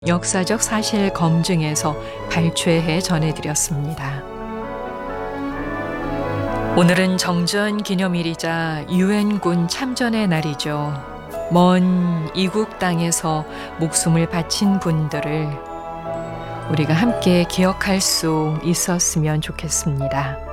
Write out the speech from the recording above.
역사적 사실 검증에서 발췌해 전해드렸습니다. 오늘은 정전 기념일이자 유엔군 참전의 날이죠. 먼 이국 땅에서 목숨을 바친 분들을 우리가 함께 기억할 수 있었으면 좋겠습니다.